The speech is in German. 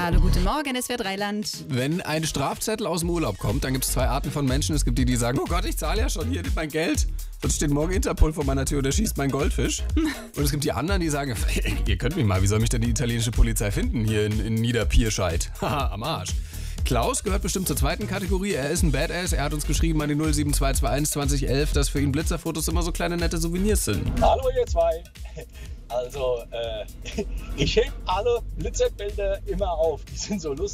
Hallo, guten Morgen, es wird Rheinland. Wenn ein Strafzettel aus dem Urlaub kommt, dann gibt es zwei Arten von Menschen. Es gibt die, die sagen, oh Gott, ich zahle ja schon, hier nimm mein Geld. Sonst steht morgen Interpol vor meiner Tür und er schießt meinen Goldfisch. Und es gibt die anderen, die sagen, ihr könnt mich mal, wie soll mich denn die italienische Polizei finden hier in Niederpierscheid? Haha, am Arsch. Klaus gehört bestimmt zur zweiten Kategorie. Er ist ein Badass. Er hat uns geschrieben an die 07221 2011, dass für ihn Blitzerfotos immer so kleine nette Souvenirs sind. Hallo ihr zwei. Also, ich hebe alle Blitzerbilder immer auf. Die sind so lustig.